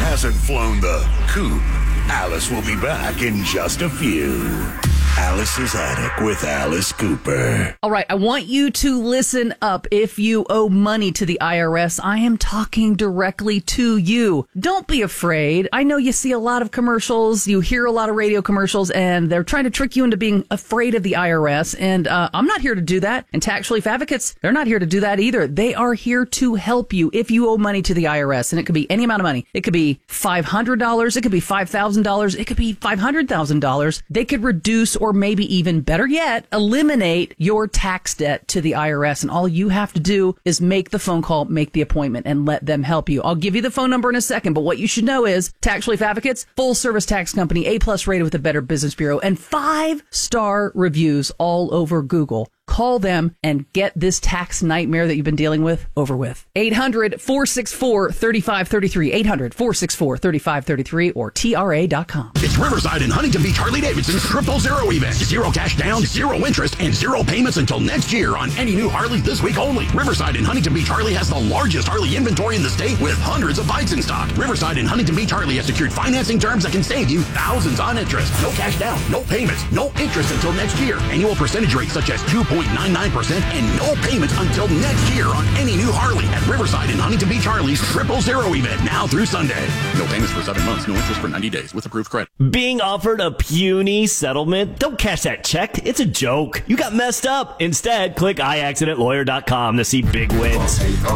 hasn't flown the coop, Alice will be back in just a few. Alice's Attic with Alice Cooper. All right, I want you to listen up. If you owe money to the IRS, I am talking directly to you. Don't be afraid. I know you see a lot of commercials, you hear a lot of radio commercials, and they're trying to trick you into being afraid of the IRS. And I'm not here to do that. And tax relief advocates, they're not here to do that either. They are here to help you if you owe money to the IRS. And it could be any amount of money. It could be $500. It could be $5,000. It could be $500,000. They could reduce or maybe even better yet, eliminate your tax debt to the IRS. And all you have to do is make the phone call, make the appointment, and let them help you. I'll give you the phone number in a second, but what you should know is Tax Relief Advocates, full service tax company, A+ rated with the Better Business Bureau, and 5-star reviews all over Google. Call them and get this tax nightmare that you've been dealing with over with. 800-464-3533. 800-464-3533 or TRA.com. It's Riverside and Huntington Beach Harley-Davidson's Triple Zero event. 0 cash down, 0 interest, and 0 payments until next year on any new Harley this week only. Riverside and Huntington Beach Harley has the largest Harley inventory in the state with hundreds of bikes in stock. Riverside and Huntington Beach Harley has secured financing terms that can save you thousands on interest. No cash down, no payments, no interest until next year. Annual percentage rates such as 2.99% and no payments until next year on any new Harley at Riverside and Huntington Beach Harley's Triple Zero event now through Sunday. No payments for 7 months, no interest for 90 days with approved credit. Being offered a puny settlement? Don't cash that check. It's a joke. You got messed up. Instead, click iaccidentlawyer.com to see big wins.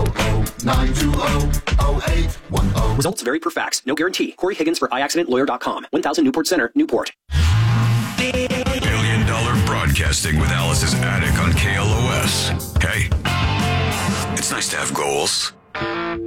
800-920-0810. Results vary per fax. No guarantee. Corey Higgins for iaccidentlawyer.com. 1000 Newport Center, Newport. $1 Billion Broadcasting with Alice's Attic on KLOS. Hey, it's nice to have goals.